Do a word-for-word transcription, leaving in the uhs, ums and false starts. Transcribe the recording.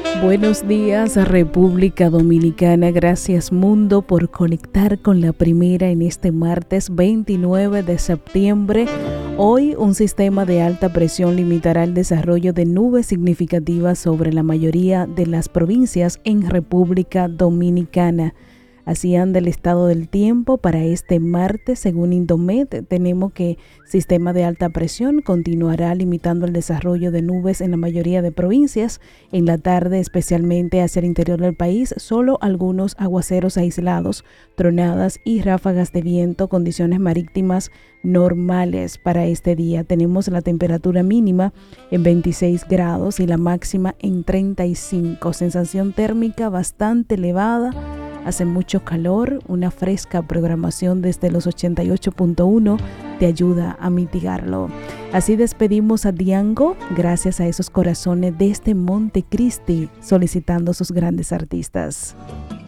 Buenos días, República Dominicana. Gracias, mundo, por conectar con la primera en este martes veintinueve de septiembre. Hoy, un sistema de alta presión limitará el desarrollo de nubes significativas sobre la mayoría de las provincias en República Dominicana. Así anda el estado del tiempo para este martes. Según Indomet, tenemos que sistema de alta presión continuará limitando el desarrollo de nubes en la mayoría de provincias. En la tarde, especialmente hacia el interior del país, solo algunos aguaceros aislados, tronadas y ráfagas de viento, condiciones marítimas normales para este día. Tenemos la temperatura mínima en veintiséis grados y la máxima en treinta y cinco. Sensación térmica bastante elevada. Hace mucho calor, una fresca programación desde los ochenta y ocho punto uno te ayuda a mitigarlo. Así despedimos a Diango, gracias a esos corazones desde Montecristi, solicitando sus grandes artistas.